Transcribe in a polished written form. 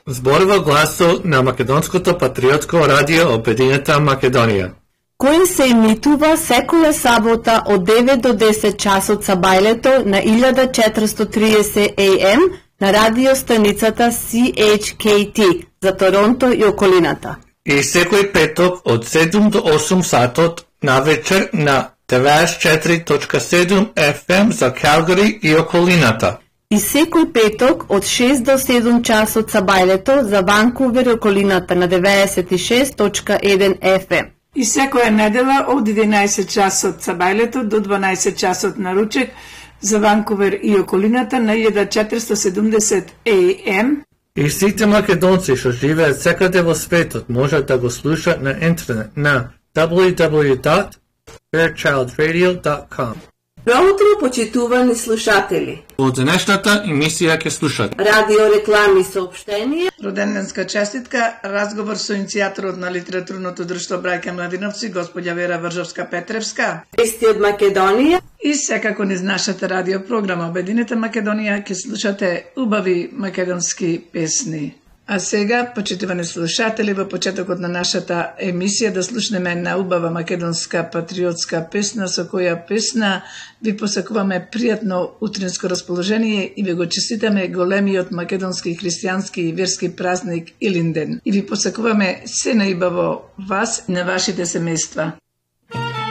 Зборува гласо на Македонското патриотско радио Обединета Македонија, кој се емитува секоја сабота од 9 до 10 часот сабајлето на 1430 AM на радиостаницата CHKT за Торонто и околината. и секој петок од 7 до 8 сатот на вечер на 94.7 FM за Калгари и околината. И секој петок од 6 до 7 часот сабајлето за Ванкувер и околината на 96.1 FM. И секоја недела од 11 часот сабајлето до 12 часот на ручек за Ванкувер и околината на 1470 AM. И сите македонци што живеат секаде во светот можат да го слушаат на интернет на www.fairchildradio.com. Добро утро, почитувани слушатели. Во денешната емисија ќе слушат Радио реклами и соопштенија, Роденденска честитка, разговор со иницијаторот на литературното друштво Брајка Младиновци, господја Вера Вржовска-Петревска. вести од Македонија И секако низ нашата радиопрограма Обединета Македонија ќе слушате убави македонски песни. А сега, почитувани слушатели, во почетокот на нашата емисија да слушнеме на убава македонска патриотска песна, со која песна ви посакуваме пријатно утринско расположение и ви го честитаме големиот македонски христијански и верски празник Илинден. И ви посакуваме се најубаво вас и на вашите семејства.